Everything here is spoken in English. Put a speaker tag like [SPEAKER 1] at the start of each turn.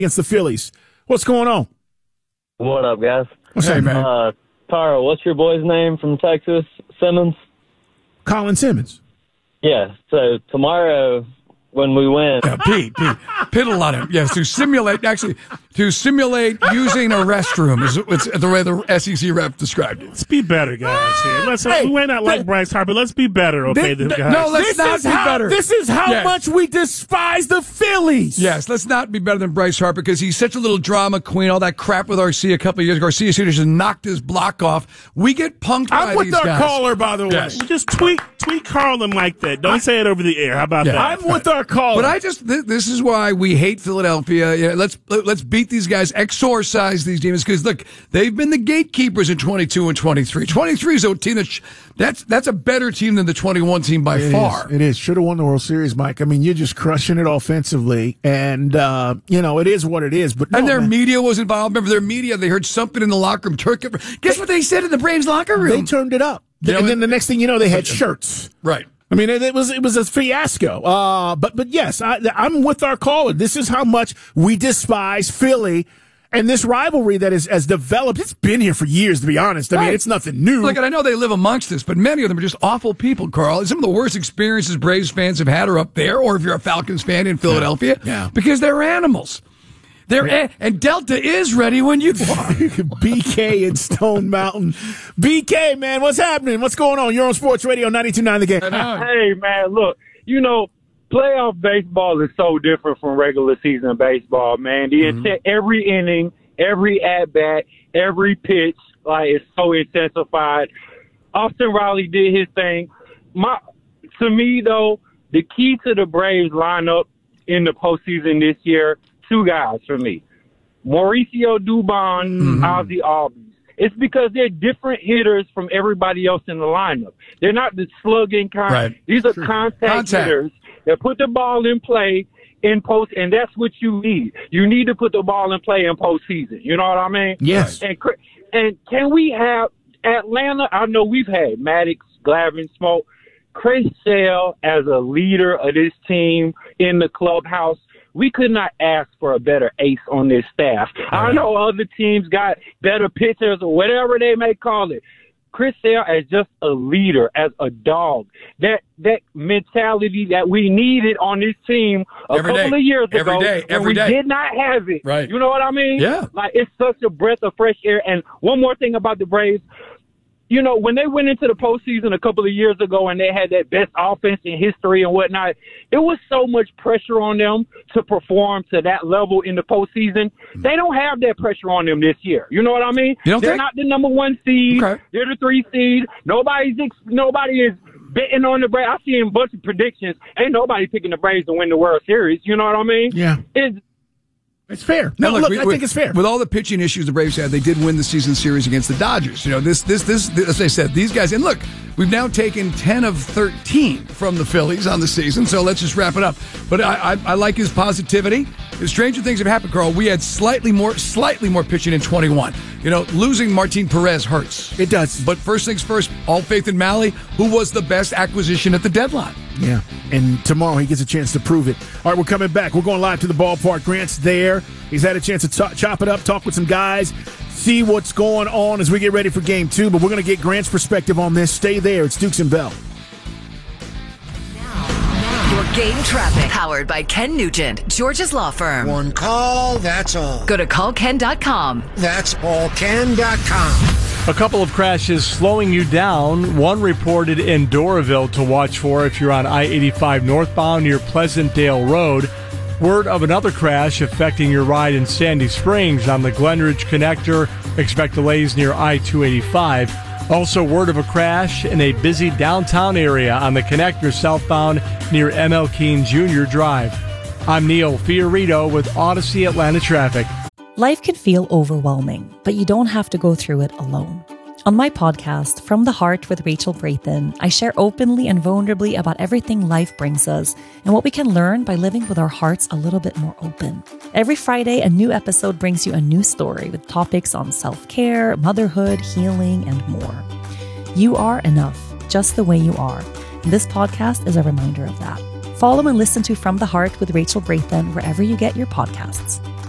[SPEAKER 1] against the Phillies. What's going on?
[SPEAKER 2] What up, guys?
[SPEAKER 1] What's up, man?
[SPEAKER 2] Tara, what's your boy's name from Texas? Simmons?
[SPEAKER 1] Colin Simmons.
[SPEAKER 2] Yeah, so tomorrow when we win...
[SPEAKER 3] Yeah, Pete, piddle on him. Yes, to simulate using a restroom is the way the SEC rep described it.
[SPEAKER 4] Let's be better, guys. Here. We may not like Bryce Harper. Let's be better, okay, guys?
[SPEAKER 3] No, let's not be better.
[SPEAKER 1] This is how much we despise the Phillies.
[SPEAKER 3] Yes, let's not be better than Bryce Harper because he's such a little drama queen. All that crap with RC a couple of years ago. Garcia just knocked his block off. We get punked by these guys.
[SPEAKER 1] I'm with our caller, by the way.
[SPEAKER 4] Yes. Just tweet Carlin like that. Don't say it over the air. How about that?
[SPEAKER 1] I'm with our caller.
[SPEAKER 3] But this is why we hate Philadelphia. Yeah, let's beat these guys, exorcise these demons, because look, they've been the gatekeepers in 22 and 23. 23 is a team that's a better team than the 21 team by far.
[SPEAKER 1] It is. Should have won the World Series, Mike. I mean, you're just crushing it offensively, and it is what it is. But
[SPEAKER 3] their media was involved. Remember, their media, they heard something in the locker room. Guess what they said in the Braves locker room?
[SPEAKER 1] They turned it up. And then the next thing you know, they had shirts.
[SPEAKER 3] Right.
[SPEAKER 1] I mean, it was a fiasco. But yes, I'm with our caller. This is how much we despise Philly. And this rivalry that has developed, it's been here for years, to be honest. I mean, it's nothing new.
[SPEAKER 3] Look, and I know they live amongst us, but many of them are just awful people, Carl. Some of the worst experiences Braves fans have had are up there, or if you're a Falcons fan in Philadelphia, because they're animals. And Delta is ready when you are.
[SPEAKER 1] BK in Stone Mountain. BK, man, what's happening? What's going on? You're on Sports Radio 92.9 The Game.
[SPEAKER 5] Hey, man, look, playoff baseball is so different from regular season baseball, man. Every inning, every at-bat, every pitch, it's so intensified. Austin Riley did his thing. To me, though, the key to the Braves lineup in the postseason this year, two guys for me. Mauricio Dubon, Ozzie Albies. It's because they're different hitters from everybody else in the lineup. They're not the slugging kind.
[SPEAKER 3] Right.
[SPEAKER 5] These are contact hitters that put the ball in play in post, and that's what you need. You need to put the ball in play in postseason. You know what I mean?
[SPEAKER 1] Yes.
[SPEAKER 5] And can we have Atlanta? I know we've had Maddox, Glavine, Smoke, Chris Sale as a leader of this team in the clubhouse. We could not ask for a better ace on this staff. I know other teams got better pitchers or whatever they may call it. Chris Sale as just a leader, as a dog. That mentality that we needed on this team a couple of years ago. We did not have it.
[SPEAKER 3] Right.
[SPEAKER 5] You know what I mean?
[SPEAKER 3] Yeah.
[SPEAKER 5] It's such a breath of fresh air. And one more thing about the Braves. When they went into the postseason a couple of years ago and they had that best offense in history and whatnot, it was so much pressure on them to perform to that level in the postseason. They don't have that pressure on them this year. You know what I mean? They're not the number 1 seed. Okay. They're the 3 seed. Nobody is betting on the Braves. I've seen a bunch of predictions. Ain't nobody picking the Braves to win the World Series. You know what I mean?
[SPEAKER 1] Yeah. It's fair. No, look, I think it's fair.
[SPEAKER 3] With all the pitching issues the Braves had, they did win the season series against the Dodgers. This, as I said, these guys, and look, we've now taken 10 of 13 from the Phillies on the season, so let's just wrap it up. But I like his positivity. Stranger things have happened, Carl. We had slightly more pitching in 21. Losing Martin Perez hurts.
[SPEAKER 1] It does.
[SPEAKER 3] But first things first, all faith in Malley, who was the best acquisition at the deadline.
[SPEAKER 1] Yeah, and tomorrow he gets a chance to prove it. All right, we're coming back. We're going live to the ballpark. Grant's there. He's had a chance to chop it up, talk with some guys, see what's going on as we get ready for Game 2. But we're going to get Grant's perspective on this. Stay there. It's Dukes and Bell.
[SPEAKER 6] Your game traffic. Powered by Ken Nugent, George's Law Firm.
[SPEAKER 7] One call, that's all.
[SPEAKER 6] Go to callken.com.
[SPEAKER 7] That's allken.com.
[SPEAKER 8] A couple of crashes slowing you down. One reported in Doraville to watch for if you're on I-85 northbound near Pleasantdale Road. Word of another crash affecting your ride in Sandy Springs on the Glenridge Connector. Expect delays near I-285. Also word of a crash in a busy downtown area on the Connector southbound near ML Keene Jr. Drive. I'm Neil Fiorito with Odyssey Atlanta Traffic.
[SPEAKER 9] Life can feel overwhelming, but you don't have to go through it alone. On my podcast, From the Heart with Rachel Brathen, I share openly and vulnerably about everything life brings us and what we can learn by living with our hearts a little bit more open. Every Friday, a new episode brings you a new story with topics on self-care, motherhood, healing, and more. You are enough, just the way you are. And this podcast is a reminder of that. Follow and listen to From the Heart with Rachel Brathen wherever you get your podcasts.